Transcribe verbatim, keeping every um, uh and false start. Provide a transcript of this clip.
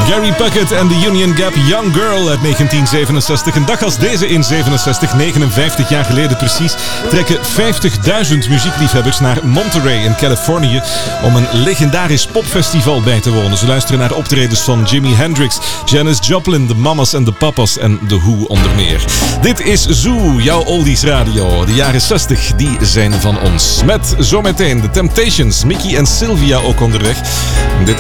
Gary Puckett en de Union Gap Young Girl uit negentien zevenenzestig. Een dag als deze in zevenenzestig, negenenvijftig jaar geleden precies, trekken vijftigduizend muziekliefhebbers naar Monterey in Californië om een legendarisch popfestival bij te wonen. Ze luisteren naar de optredens van Jimi Hendrix, Janis Joplin, de Mamas en de Papas en The Who onder meer. Dit is Zoo, jouw oldies radio. De jaren zestig, die zijn van ons. Met zometeen de Temptations, Mickey en Sylvia ook onderweg. Dit